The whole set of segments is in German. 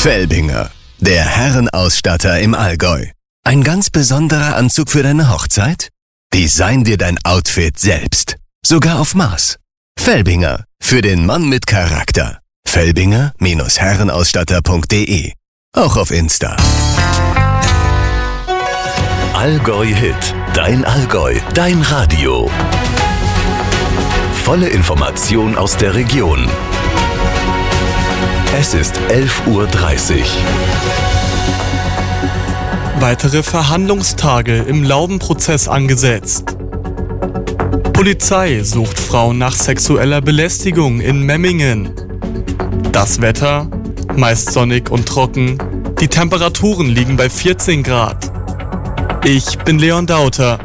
Felbinger, der Herrenausstatter im Allgäu. Ein ganz besonderer Anzug für deine Hochzeit? Design dir dein Outfit selbst. Sogar auf Maß. Felbinger, für den Mann mit Charakter. Felbinger-Herrenausstatter.de. Auch auf Insta. Allgäu Hit. Dein Allgäu. Dein Radio. Volle Information aus der Region. Es ist 11:30 Uhr. Weitere Verhandlungstage im Laubenprozess angesetzt. Polizei sucht Frau nach sexueller Belästigung in Memmingen. Das Wetter? Meist sonnig und trocken. Die Temperaturen liegen bei 14 Grad. Ich bin Leon Dauter.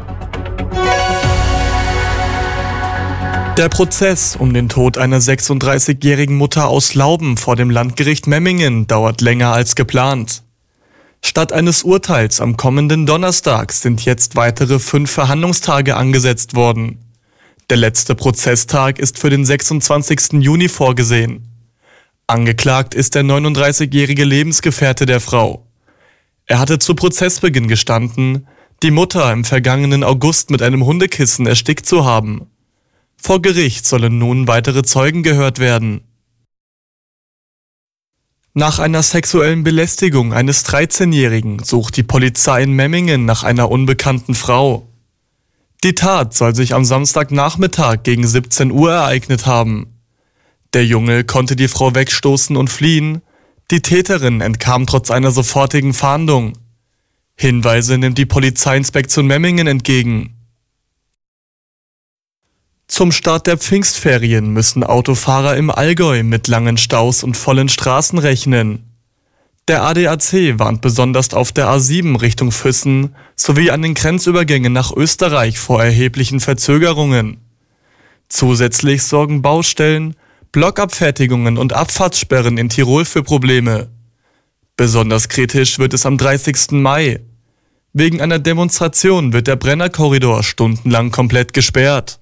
Der Prozess um den Tod einer 36-jährigen Mutter aus Lauben vor dem Landgericht Memmingen dauert länger als geplant. Statt eines Urteils am kommenden Donnerstag sind jetzt weitere 5 Verhandlungstage angesetzt worden. Der letzte Prozesstag ist für den 26. Juni vorgesehen. Angeklagt ist der 39-jährige Lebensgefährte der Frau. Er hatte zu Prozessbeginn gestanden, die Mutter im vergangenen August mit einem Hundekissen erstickt zu haben. Vor Gericht sollen nun weitere Zeugen gehört werden. Nach einer sexuellen Belästigung eines 13-Jährigen sucht die Polizei in Memmingen nach einer unbekannten Frau. Die Tat soll sich am Samstagnachmittag gegen 17 Uhr ereignet haben. Der Junge konnte die Frau wegstoßen und fliehen. Die Täterin entkam trotz einer sofortigen Fahndung. Hinweise nimmt die Polizeiinspektion Memmingen entgegen. Zum Start der Pfingstferien müssen Autofahrer im Allgäu mit langen Staus und vollen Straßen rechnen. Der ADAC warnt besonders auf der A7 Richtung Füssen sowie an den Grenzübergängen nach Österreich vor erheblichen Verzögerungen. Zusätzlich sorgen Baustellen, Blockabfertigungen und Abfahrtssperren in Tirol für Probleme. Besonders kritisch wird es am 30. Mai. Wegen einer Demonstration wird der Brennerkorridor stundenlang komplett gesperrt.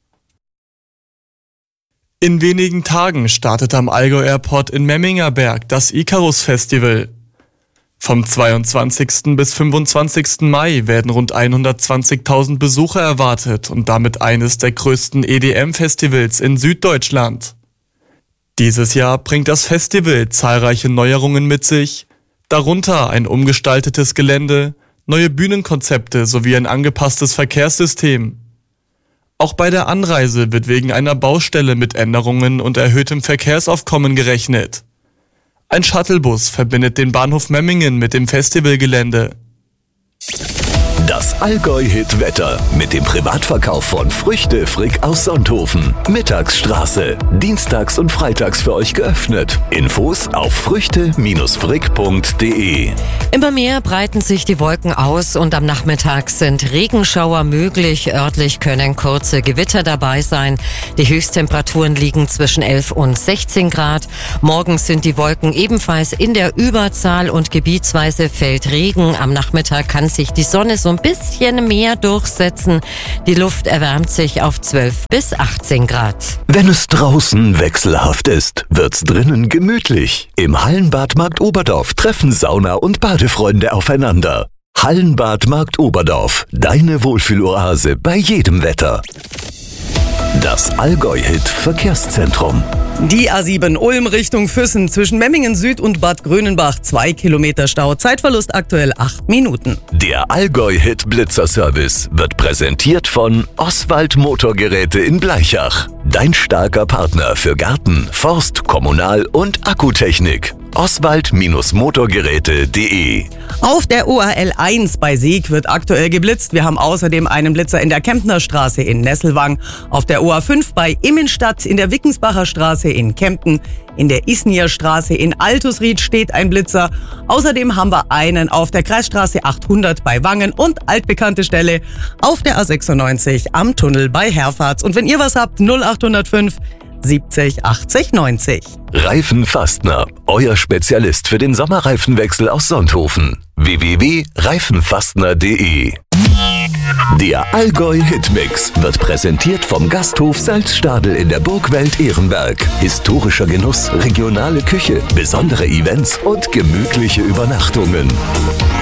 In wenigen Tagen startet am Allgäu Airport in Memmingerberg das Icarus Festival. Vom 22. bis 25. Mai werden rund 120.000 Besucher erwartet und damit eines der größten EDM-Festivals in Süddeutschland. Dieses Jahr bringt das Festival zahlreiche Neuerungen mit sich, darunter ein umgestaltetes Gelände, neue Bühnenkonzepte sowie ein angepasstes Verkehrssystem. Auch bei der Anreise wird wegen einer Baustelle mit Änderungen und erhöhtem Verkehrsaufkommen gerechnet. Ein Shuttlebus verbindet den Bahnhof Memmingen mit dem Festivalgelände. Das Allgäu-Hit-Wetter mit dem Privatverkauf von Früchte Frick aus Sonthofen. Mittagsstraße. Dienstags und freitags für euch geöffnet. Infos auf früchte-frick.de. Immer mehr breiten sich die Wolken aus und am Nachmittag sind Regenschauer möglich. Örtlich können kurze Gewitter dabei sein. Die Höchsttemperaturen liegen zwischen 11 und 16 Grad. Morgens sind die Wolken ebenfalls in der Überzahl und gebietsweise fällt Regen. Am Nachmittag kann sich die Sonne so ein bisschen mehr durchsetzen. Die Luft erwärmt sich auf 12 bis 18 Grad. Wenn es draußen wechselhaft ist, wird's drinnen gemütlich. Im Hallenbad Markt Oberdorf treffen Sauna und Badefreunde aufeinander. Hallenbad Markt Oberdorf, deine Wohlfühloase bei jedem Wetter. Das Allgäu-Hit Verkehrszentrum. Die A7 Ulm Richtung Füssen zwischen Memmingen Süd und Bad Grönenbach 2 Kilometer Stau. Zeitverlust aktuell 8 Minuten. Der Allgäu-Hit Blitzer-Service wird präsentiert von Oswald Motorgeräte in Blaichach. Dein starker Partner für Garten, Forst, Kommunal- und Akkutechnik. Oswald-Motorgeräte.de. Auf der ORL 1 bei Sieg wird aktuell geblitzt. Wir haben außerdem einen Blitzer in der Kemptner Straße in Nesselwang, auf der OA5 bei Immenstadt, in der Wickensbacher Straße in Kempten, in der Isnier Straße in Altusried steht ein Blitzer. Außerdem haben wir einen auf der Kreisstraße 800 bei Wangen und altbekannte Stelle auf der A96 am Tunnel bei Herfahrt. Und wenn ihr was habt, 0805 70 80 90. Reifenfastner, euer Spezialist für den Sommerreifenwechsel aus Sonthofen. www.reifenfastner.de Der Allgäu Hitmix wird präsentiert vom Gasthof Salzstadel in der Burgwelt Ehrenberg. Historischer Genuss, regionale Küche, besondere Events und gemütliche Übernachtungen.